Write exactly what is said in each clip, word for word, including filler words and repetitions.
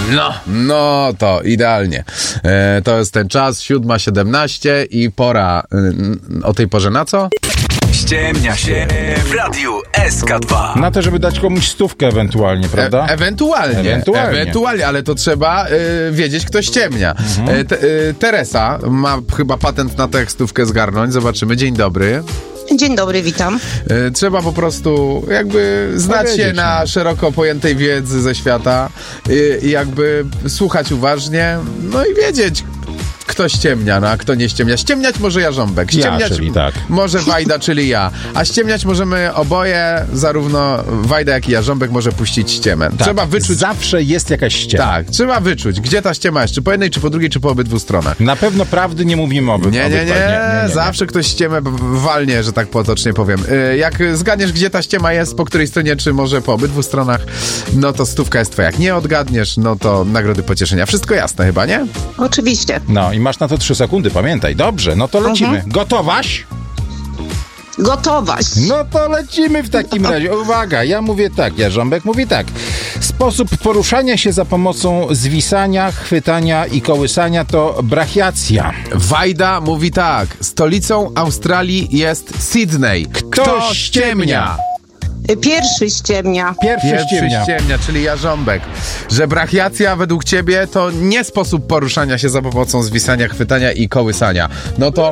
No, no to idealnie. E, to jest ten czas, siódma siedemnaście i pora y, o tej porze na co? Ściemnia się w Radiu S K dwa. Na to, żeby dać komuś stówkę ewentualnie, prawda? E- ewentualnie, ewentualnie. Ewentualnie, ale to trzeba y, wiedzieć, kto ściemnia. Mhm. E, te, y, Teresa ma chyba patent na tę stówkę zgarnąć. Zobaczymy. Dzień dobry. Dzień dobry, witam. E, trzeba po prostu jakby znać się na no. szeroko pojętej wiedzy ze świata i, i jakby słuchać uważnie, no i wiedzieć, kto ściemnia, no a kto nie ściemnia. Ściemniać może Jarząbek, ściemniać ja, czyli tak. może Wajda, czyli ja. A ściemniać możemy oboje, zarówno Wajda, jak i Jarząbek może puścić ściemę. Tak. Trzeba wyczuć... Zawsze jest jakaś ściema. Tak, trzeba wyczuć, gdzie ta ściema jest, czy po jednej, czy po drugiej, czy po obydwu stronach. Na pewno prawdy nie mówimy o wy... nie, nie, nie, nie, nie, nie. Zawsze ktoś ściemę walnie, że tak potocznie powiem. Jak zgadniesz, gdzie ta ściema jest, po której stronie, czy może po obydwu stronach, no to stówka jest twoja. Jak nie odgadniesz, no to nagrody pocieszenia. Wszystko jasne chyba, nie? Oczywiście. No i masz na to trzy sekundy, pamiętaj. Dobrze, no to lecimy. Mhm. Gotowaś? Gotowaś. No to lecimy w takim razie. Uwaga, ja mówię tak, Jarząbek mówi tak. Sposób poruszania się za pomocą zwisania, chwytania i kołysania to brachiacja. Wajda mówi tak. Stolicą Australii jest Sydney. Kto, Kto ściemnia? Pierwszy ściemnia. Pierwszy, Pierwszy ściemnia. ściemnia, czyli Jarząbek. Że brachiacja według ciebie to nie sposób poruszania się za pomocą zwisania, chwytania i kołysania. No to...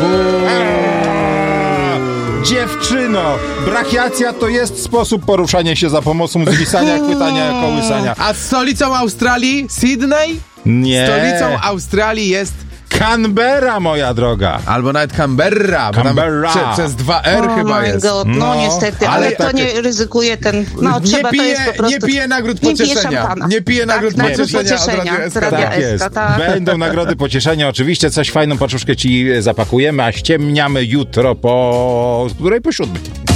Dziewczyno, brachiacja to jest sposób poruszania się za pomocą zwisania, chwytania i kołysania. A stolicą Australii Sydney? Nie. Stolicą Australii jest... Canberra, moja droga. Albo nawet Canberra. Canberra. Prze, przez dwa R oh chyba my jest. God. No, no niestety, ale, ale to takie... nie ryzykuje ten... No, nie trzeba, pije, to jest po prostu... nie pije nagród nie pocieszenia. Pije nie pije nagród tak, pocieszenia, pocieszenia od Radia Radia Tak jest. Tak. Będą nagrody pocieszenia, oczywiście. Coś fajną paczuszkę ci zapakujemy, a ściemniamy jutro po... której? Po siódmej.